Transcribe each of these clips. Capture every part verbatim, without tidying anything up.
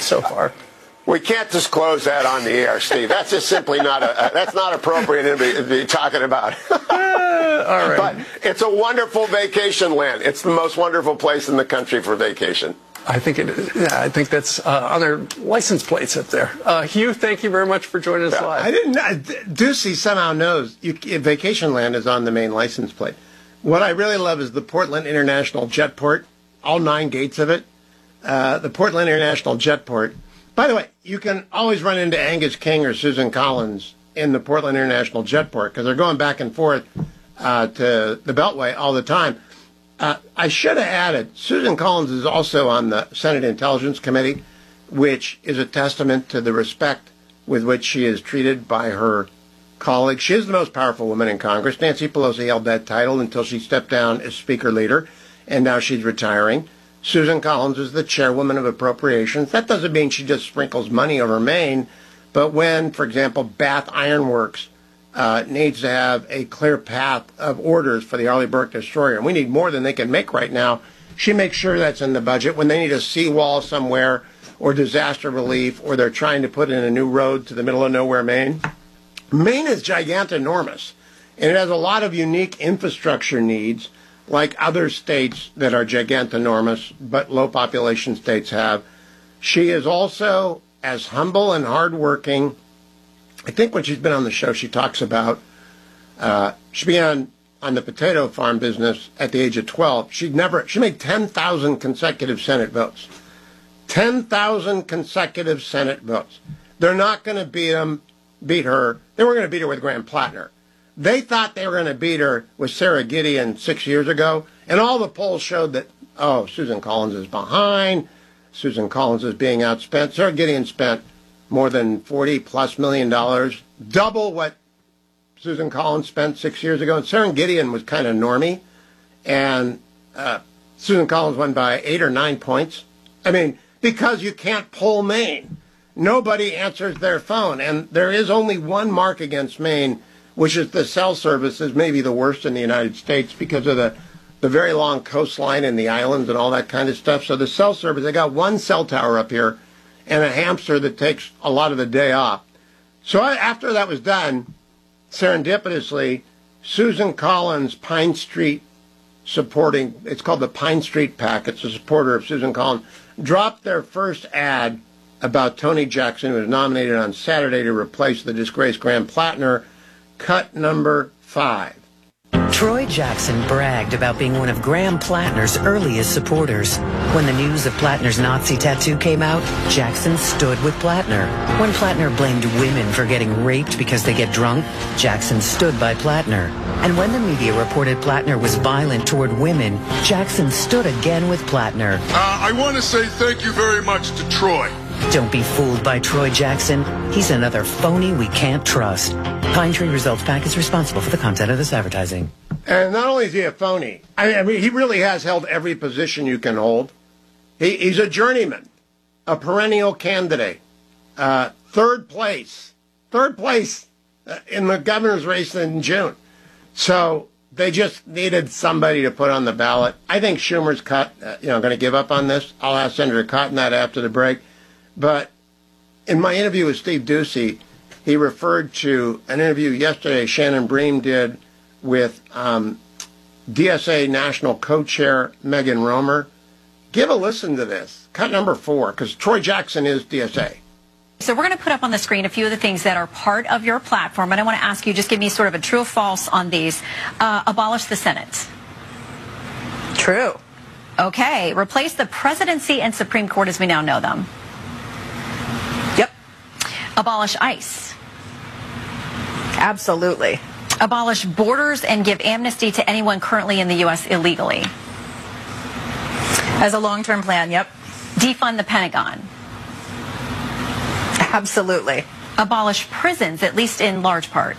so far. We can't disclose that on the air, Steve. That's just simply not a, that's not appropriate to be, to be talking about. uh, all right. But it's a wonderful vacation land. It's the most wonderful place in the country for vacation. I think it is. Yeah, I think that's uh, on their license plates up there. Uh, Hugh, thank you very much for joining us Yeah, live. I didn't. I, Ducey somehow knows you, vacation land is on the main license plate. What I really love is the Portland International Jetport, all nine gates of it. Uh, the Portland International Jetport. By the way, you can always run into Angus King or Susan Collins in the Portland International Jetport because they're going back and forth uh, to the Beltway all the time. Uh, I should have added, Susan Collins is also on the Senate Intelligence Committee, which is a testament to the respect with which she is treated by her colleagues. She is the most powerful woman in Congress. Nancy Pelosi held that title until she stepped down as Speaker Leader, and now she's retiring. Susan Collins is the chairwoman of appropriations. That doesn't mean she just sprinkles money over Maine, but when, for example, Bath Iron Works uh, needs to have a clear path of orders for the Arleigh Burke destroyer, and we need more than they can make right now, she makes sure that's in the budget. When they need a seawall somewhere or disaster relief or they're trying to put in a new road to the middle of nowhere, Maine, Maine is gigantinormous, and it has a lot of unique infrastructure needs like other states that are gigantinormous, but low population states have. She is also as humble and hardworking. I think when she's been on the show, she talks about uh, she began on the potato farm business at the age of twelve. She'd never, she made ten thousand consecutive Senate votes. ten thousand consecutive Senate votes. They're not going to beat them, beat her. They were going to beat her with Graham Plattner. They thought they were going to beat her with Sarah Gideon six years ago, and all the polls showed that, oh, Susan Collins is behind. Susan Collins is being outspent. Sarah Gideon spent more than forty plus million dollars, double what Susan Collins spent six years ago. And Sarah Gideon was kind of normie, and uh, Susan Collins won by eight or nine points. I mean, because you can't poll Maine. Nobody answers their phone, and there is only one mark against Maine, which is the cell service is maybe the worst in the United States because of the, the very long coastline and the islands and all that kind of stuff. So the cell service, they got one cell tower up here and a hamster that takes a lot of the day off. So I, after that was done, serendipitously, Susan Collins, Pine Street supporting, it's called the Pine Street PAC, it's a supporter of Susan Collins, dropped their first ad about Tony Jackson, who was nominated on Saturday to replace the disgraced Graham Plattner. Cut number five. Troy Jackson bragged about being one of Graham Plattner's earliest supporters. When the news of Plattner's Nazi tattoo came out, Jackson stood with Plattner. When Plattner blamed women for getting raped because they get drunk, Jackson stood by Plattner. And when the media reported Plattner was violent toward women, Jackson stood again with Plattner. Uh, I want to say thank you very much to Troy. Don't be fooled by Troy Jackson. He's another phony we can't trust. Pine Tree Results PAC is responsible for the content of this advertising. And not only is he a phony, I mean, he really has held every position you can hold. He, he's a journeyman, a perennial candidate, uh, third place, third place uh, in the governor's race in June. So they just needed somebody to put on the ballot. I think Schumer's cut, uh, you know, going to give up on this. I'll ask Senator Cotton that after the break. But in my interview with Steve Ducey, he referred to an interview yesterday Shannon Bream did with um, D S A National Co-Chair Megan Romer. Give a listen to this. Cut number four, because Troy Jackson is D S A. So we're going to put up on the screen a few of the things that are part of your platform, and I want to ask you, just give me sort of a true or false on these. Uh, abolish the Senate. True. Okay. Replace the presidency and Supreme Court as we now know them. Yep. Abolish ICE. Absolutely. Abolish borders and give amnesty to anyone currently in the U S illegally. As a long-term plan, yep. Defund the Pentagon. Absolutely. Abolish prisons, at least in large part.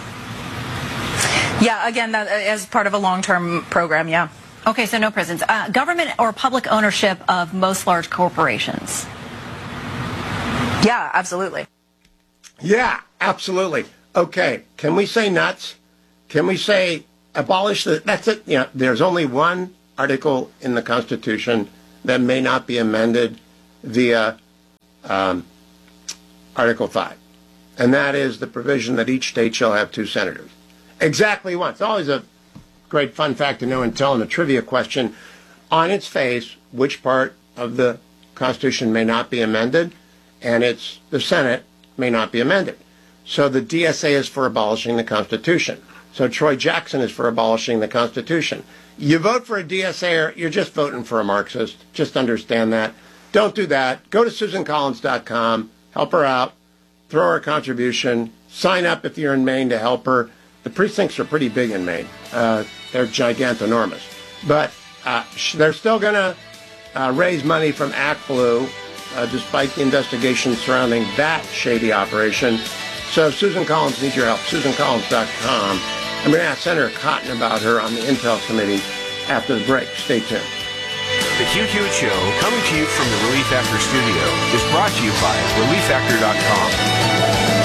Yeah, again, that, as part of a long-term program, yeah. Okay, so no prisons. Uh, government or public ownership of most large corporations. Yeah, absolutely. Yeah, absolutely. Okay, can we say nuts? Can we say abolish the, that's it. You know, there's only one article in the Constitution that may not be amended via um, Article five. And that is the provision that each state shall have two senators. Exactly once. Always a great fun fact to know and tell in a trivia question. On its face, which part of the Constitution may not be amended, and it's the Senate may not be amended. So the D S A is for abolishing the Constitution. So Troy Jackson is for abolishing the Constitution. You vote for a D S A, you're just voting for a Marxist. Just understand that. Don't do that. Go to Susan Collins dot com, help her out, throw her a contribution, sign up if you're in Maine to help her. The precincts are pretty big in Maine. Uh, they're gigantonormous. But uh, they're still going to uh, raise money from ActBlue, uh, despite the investigation surrounding that shady operation. So Susan Collins needs your help, Susan Collins dot com. I'm going to ask Senator Cotton about her on the Intel Committee after the break. Stay tuned. The Hugh Hewitt Show, coming to you from the Relief Factor studio, is brought to you by relief factor dot com.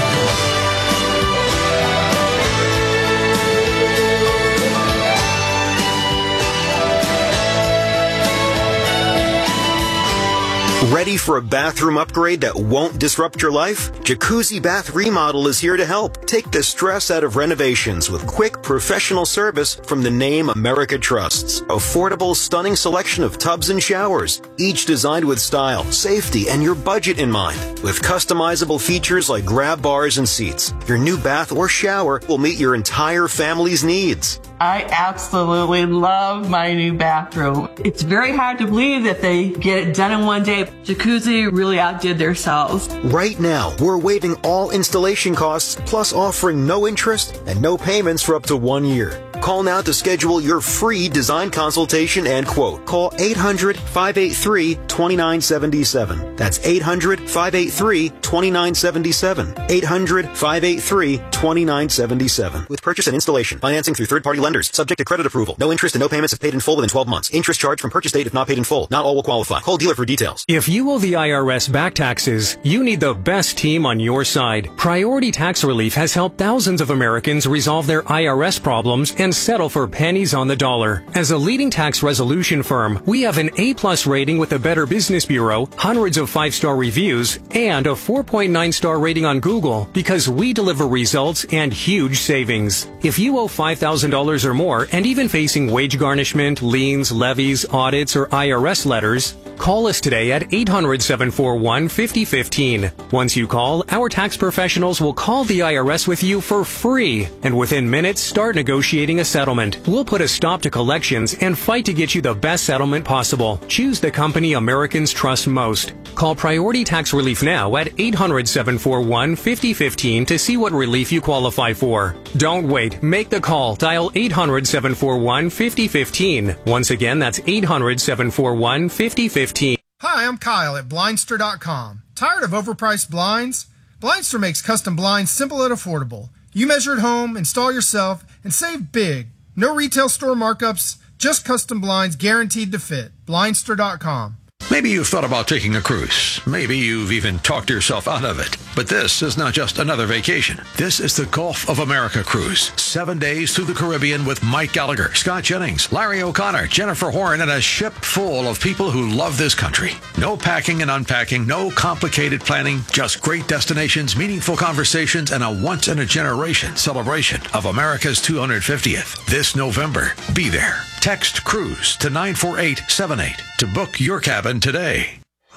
Ready for a bathroom upgrade that won't disrupt your life? Jacuzzi Bath Remodel is here to help. Take the stress out of renovations with quick, professional service from the name America trusts. Affordable, stunning selection of tubs and showers, each designed with style, safety, and your budget in mind. With customizable features like grab bars and seats, your new bath or shower will meet your entire family's needs. I absolutely love my new bathroom. It's very hard to believe that they get it done in one day. Jacuzzi really outdid themselves. Right now, we're waiving all installation costs, plus offering no interest and no payments for up to one year. Call now to schedule your free design consultation and quote. Call eight hundred, five eight three, two nine seven seven. That's eight hundred, five eight three, two nine seven seven. eight hundred, five eight three, two nine seven seven. With purchase and installation, financing through third-party lenders, subject to credit approval. No interest and no payments if paid in full within twelve months. Interest charged from purchase date if not paid in full. Not all will qualify. Call dealer for details. If you owe the I R S back taxes, you need the best team on your side. Priority Tax Relief has helped thousands of Americans resolve their I R S problems and settle for pennies on the dollar. As a leading tax resolution firm, we have an A-plus rating with the Better Business Bureau, hundreds of five-star reviews, and a four point nine star rating on Google because we deliver results and huge savings. If you owe five thousand dollars or more and even facing wage garnishment, liens, levies, audits, or I R S letters, call us today at eight hundred, seven four one, five oh one five. Once you call, our tax professionals will call the I R S with you for free, and within minutes start negotiating a settlement. We'll put a stop to collections and fight to get you the best settlement possible. Choose the company Americans trust most. Call Priority Tax Relief now at eight hundred, seven four one, five oh one five to see what relief you qualify for. Don't wait. Make the call. Dial eight hundred, seven four one, five oh one five. Once again, that's eight hundred, seven four one, five oh one five. Hi, I'm Kyle at Blindster dot com. Tired of overpriced blinds? Blindster makes custom blinds simple and affordable. You measure at home, install yourself, and save big. No retail store markups, just custom blinds guaranteed to fit. Blindster dot com. Maybe you've thought about taking a cruise. Maybe you've even talked yourself out of it. But this is not just another vacation. This is the Gulf of America cruise. Seven days through the Caribbean with Mike Gallagher, Scott Jennings, Larry O'Connor, Jennifer Horn, and a ship full of people who love this country. No packing and unpacking, no complicated planning, just great destinations, meaningful conversations, and a once-in-a-generation celebration of America's two hundred fiftieth. This November, be there. Text CRUISE to nine four eight seven eight to book your cabin today.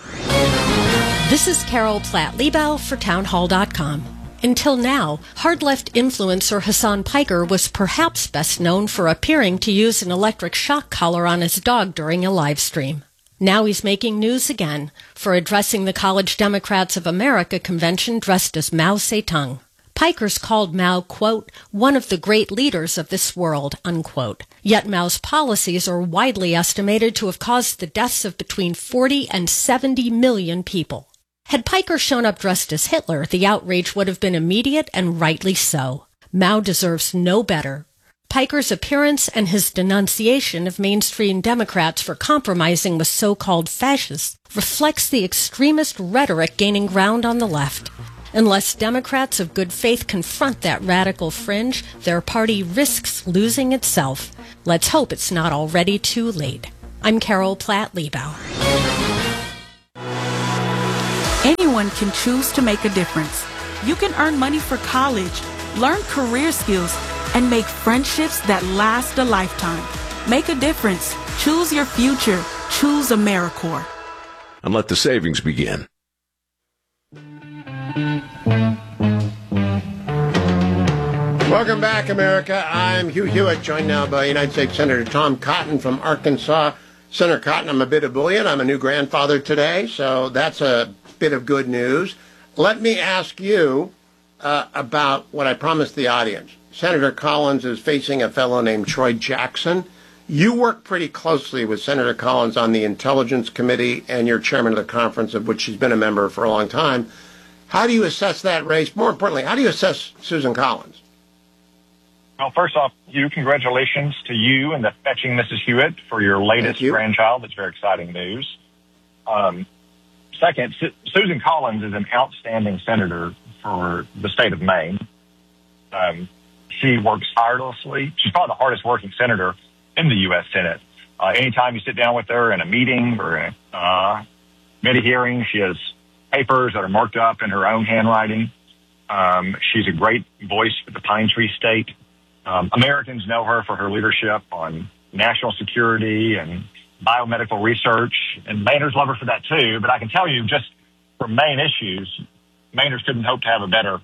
This is Carol Platt-Liebau for townhall dot com. Until now, hard-left influencer Hassan Piker was perhaps best known for appearing to use an electric shock collar on his dog during a live stream. Now he's making news again for addressing the College Democrats of America convention dressed as Mao Zedong. Piker's called Mao, quote, one of the great leaders of this world, unquote. Yet Mao's policies are widely estimated to have caused the deaths of between forty and seventy million people. Had Piker shown up dressed as Hitler, the outrage would have been immediate and rightly so. Mao deserves no better. Piker's appearance and his denunciation of mainstream Democrats for compromising with so-called fascists reflects the extremist rhetoric gaining ground on the left. Unless Democrats of good faith confront that radical fringe, their party risks losing itself. Let's hope it's not already too late. I'm Carol Platt-Liebau. Anyone can choose to make a difference. You can earn money for college, learn career skills, and make friendships that last a lifetime. Make a difference. Choose your future. Choose AmeriCorps. And let the savings begin. Welcome back, America. I'm Hugh Hewitt, joined now by United States Senator Tom Cotton from Arkansas. Senator Cotton, I'm a bit ebullient. I'm a new grandfather today, so that's a bit of good news. Let me ask you uh, about what I promised the audience. Senator Collins is facing a fellow named Troy Jackson. You work pretty closely with Senator Collins on the Intelligence Committee, and you're chairman of the conference, of which she's been a member for a long time. How do you assess that race? More importantly, how do you assess Susan Collins? Well, first off, Hugh, congratulations to you and the fetching Missus Hewitt for your latest grandchild. That's very exciting news. Um, second, Su- Susan Collins is an outstanding senator for the state of Maine. Um, she works tirelessly. She's probably the hardest working senator in the U S Senate. Uh, anytime you sit down with her in a meeting or a uh, committee hearing, she has papers that are marked up in her own handwriting. Um, she's a great voice for the Pine Tree State. Um, Americans know her for her leadership on national security and biomedical research, and Mainers love her for that too. But I can tell you, just for Maine issues, Mainers couldn't hope to have a better,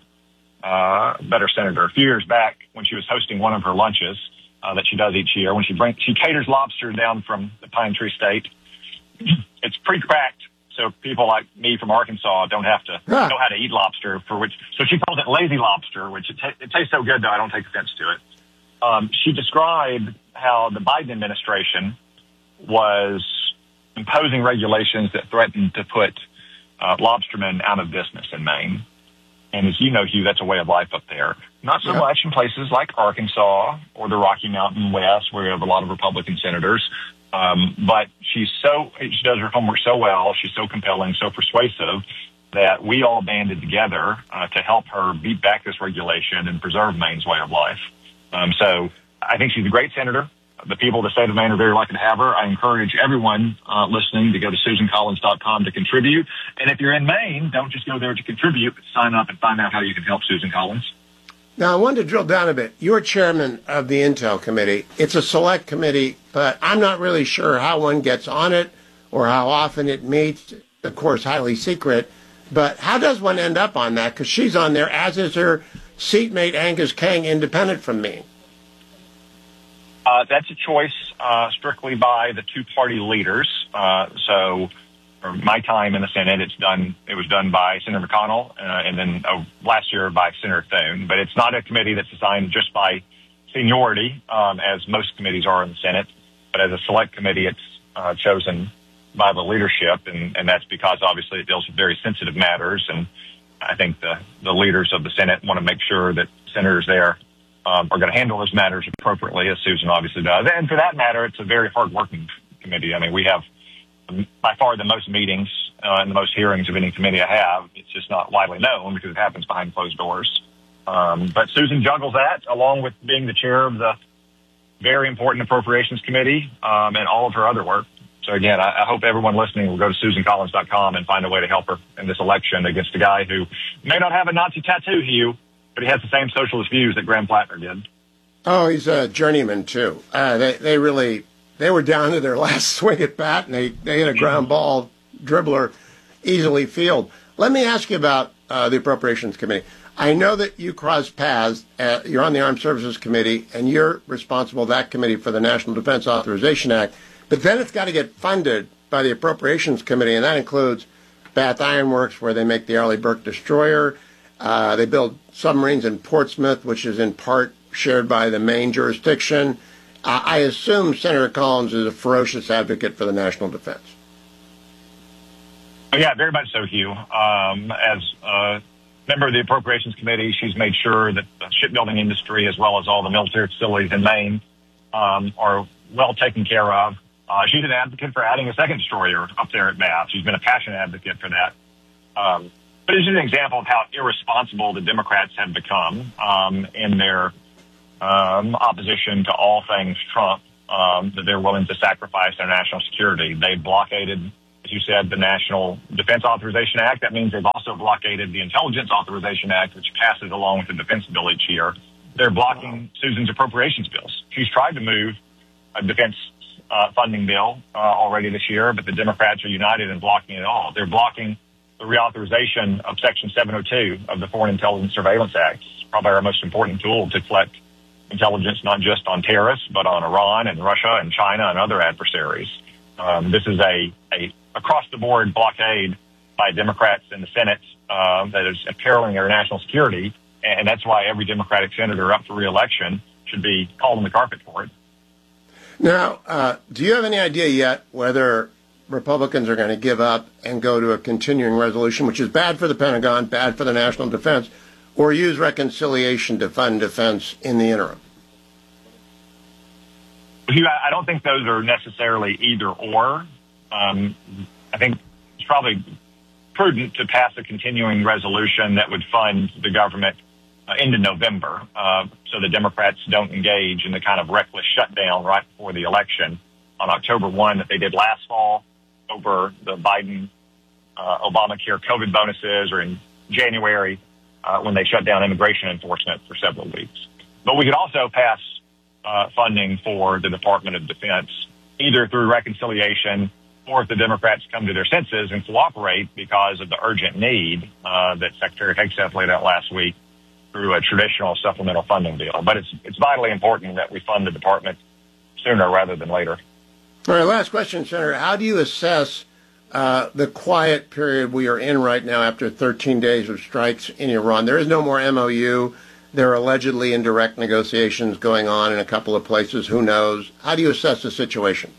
uh, better senator. A few years back, when she was hosting one of her lunches uh, that she does each year, when she brings, she caters lobster down from the Pine Tree State. It's pre-cracked, so people like me from Arkansas don't have to Huh. know how to eat lobster. For which, so she calls it lazy lobster, which it, ta- it tastes so good, though I don't take offense to it. Um, she described how the Biden administration was imposing regulations that threatened to put uh, lobstermen out of business in Maine. And as you know, Hugh, that's a way of life up there. Not so Yeah. much in places like Arkansas or the Rocky Mountain West, where we have a lot of Republican senators. Um, but she's so, she does her homework so well. She's so compelling, so persuasive that we all banded together uh, to help her beat back this regulation and preserve Maine's way of life. Um, so I think she's a great senator. The people of the state of Maine are very lucky to have her. I encourage everyone uh, listening to go to susan collins dot com to contribute. And if you're in Maine, don't just go there to contribute, but sign up and find out how you can help Susan Collins. Now, I wanted to drill down a bit. You're chairman of the Intel Committee. It's a select committee, but I'm not really sure how one gets on it or how often it meets. Of course, highly secret. But how does one end up on that? Because she's on there, as is her seatmate Angus Kang, independent from me. Uh, that's a choice uh, strictly by the two-party leaders. Uh, so, for my time in the Senate, it's done. It was done by Senator McConnell, uh, and then uh, last year by Senator Thune. But it's not a committee that's assigned just by seniority, um, as most committees are in the Senate. But as a select committee, it's uh, chosen by the leadership, and, and that's because obviously it deals with very sensitive matters. And I think the the leaders of the Senate want to make sure that senators there Um, are going to handle those matters appropriately, as Susan obviously does. And for that matter, it's a very hard-working committee. I mean, we have by far the most meetings uh, and the most hearings of any committee I have. It's just not widely known because it happens behind closed doors. Um, but Susan juggles that, along with being the chair of the very important Appropriations Committee um, and all of her other work. So, again, I, I hope everyone listening will go to susan collins dot com and find a way to help her in this election against a guy who may not have a Nazi tattoo, Hugh, but he has the same socialist views that Graham Plattner did. Oh, he's a journeyman, too. Uh, they, they really, they were down to their last swing at bat, and they, they hit a ground ball dribbler easily field. Let me ask you about uh, the Appropriations Committee. I know that you cross paths. Uh, you're on the Armed Services Committee, and you're responsible, that committee, for the National Defense Authorization Act. But then it's got to get funded by the Appropriations Committee, and that includes Bath Iron Works, where they make the Arleigh Burke destroyer. Uh, they build submarines in Portsmouth, which is in part shared by the Maine jurisdiction. Uh, I assume Senator Collins is a ferocious advocate for the national defense. Oh, yeah, very much so, Hugh. Um, as a member of the Appropriations Committee, she's made sure that the shipbuilding industry, as well as all the military facilities in Maine, um, are well taken care of. Uh, she's an advocate for adding a second destroyer up there at Bath. She's been a passionate advocate for that. Um, But it's just an example of how irresponsible the Democrats have become um, in their um, opposition to all things Trump, um, that they're willing to sacrifice their national security. They blockaded as you said, the National Defense Authorization Act. That means they've also blockaded the Intelligence Authorization Act, which passes along with the defense bill each year. They're blocking Susan's appropriations bills. She's tried to move a defense uh, funding bill uh, already this year, but the Democrats are united in blocking it all. They're blocking the reauthorization of Section seven oh two of the Foreign Intelligence Surveillance Act. It's probably our most important tool to collect intelligence not just on terrorists, but on Iran and Russia and China and other adversaries. Um, this is a, a across-the-board blockade by Democrats in the Senate uh, that is imperiling their national security, and that's why every Democratic senator up for re-election should be called on the carpet for it. Now, uh, do you have any idea yet whether Republicans are going to give up and go to a continuing resolution, which is bad for the Pentagon, bad for the national defense, or use reconciliation to fund defense in the interim? Hugh, I don't think those are necessarily either or. Um, I think it's probably prudent to pass a continuing resolution that would fund the government uh, into November, uh, so the Democrats don't engage in the kind of reckless shutdown right before the election on October first that they did last fall over the Biden uh, Obamacare COVID bonuses, or in January uh, when they shut down immigration enforcement for several weeks. But we could also pass uh, funding for the Department of Defense, either through reconciliation or if the Democrats come to their senses and cooperate because of the urgent need uh, that Secretary Hegseth laid out last week through a traditional supplemental funding bill. But it's it's vitally important that we fund the department sooner rather than later. All right, last question, Senator. How do you assess uh, the quiet period we are in right now after thirteen days of strikes in Iran? There is no more M O U. There are allegedly indirect negotiations going on in a couple of places. Who knows? How do you assess the situation?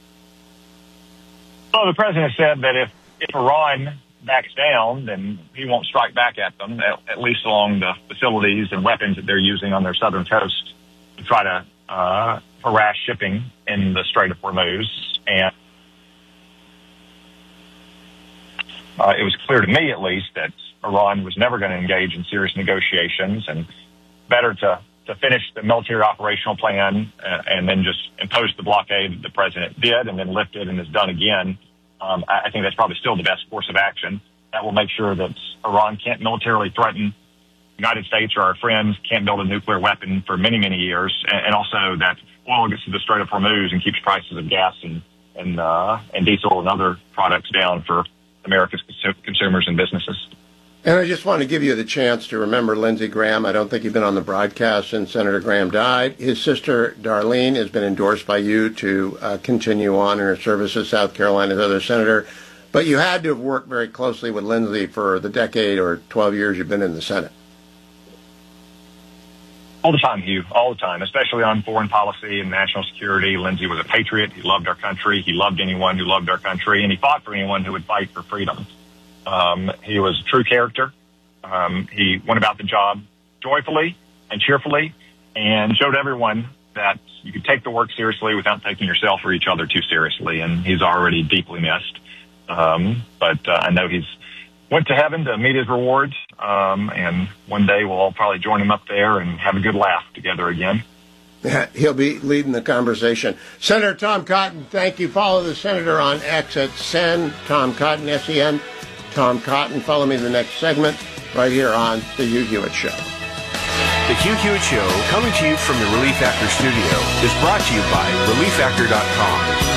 Well, the president said that if, if Iran backs down, then he won't strike back at them, at, at least along the facilities and weapons that they're using on their southern coast to try to uh, harass shipping in the Strait of Hormuz. And uh, it was clear to me, at least, that Iran was never going to engage in serious negotiations, and better to, to finish the military operational plan uh, and then just impose the blockade that the president did and then lift it and is done again. Um, I, I think that's probably still the best course of action. That will make sure that Iran can't militarily threaten the United States or our friends, can't build a nuclear weapon for many, many years, and, and also that oil gets to the Strait of Hormuz and keeps prices of gas and and, uh, and diesel and other products down for America's consumers and businesses. And I just want to give you the chance to remember Lindsey Graham. I don't think you've been on the broadcast since Senator Graham died. His sister, Darlene, has been endorsed by you to uh, continue on in her service as South Carolina's other senator. But you had to have worked very closely with Lindsey for the decade or twelve years you've been in the Senate. All the time, Hugh, all the time, especially on foreign policy and national security. Lindsey was a patriot. He loved our country. He loved anyone who loved our country, and he fought for anyone who would fight for freedom. Um, he was a true character. Um, he went about the job joyfully and cheerfully and showed everyone that you could take the work seriously without taking yourself or each other too seriously, and he's already deeply missed. Um, but uh, I know he's went to heaven to meet his rewards, um, and one day we'll all probably join him up there and have a good laugh together again. Yeah, he'll be leading the conversation. Senator Tom Cotton, thank you. Follow the senator on X at Sen, Tom Cotton, S E N, Tom Cotton. Follow me in the next segment right here on The Hugh Hewitt Show. The Hugh Hewitt Show, coming to you from the Relief Factor studio, is brought to you by relief factor dot com.